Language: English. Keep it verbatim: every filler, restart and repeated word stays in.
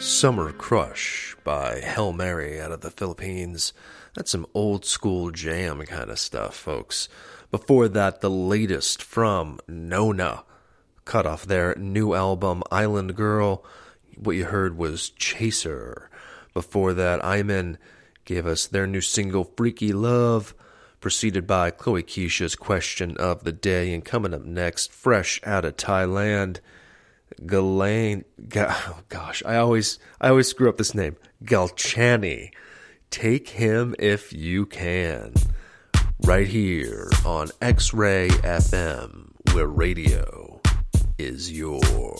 Summer Crush by Hail Mary out of the Philippines. That's some old school jam kind of stuff, folks. Before that, the latest from Nona. Cut off their new album, Island Girl. What you heard was Chaser. Before that, Iman gave us their new single, Freaky Love, preceded by Chloe Keisha's Question of the Day. And coming up next, fresh out of Thailand, Galen, oh gosh, I always, I always screw up this name. Galchani. Take Him If You Can. Right here on X-Ray F M, where radio is yours.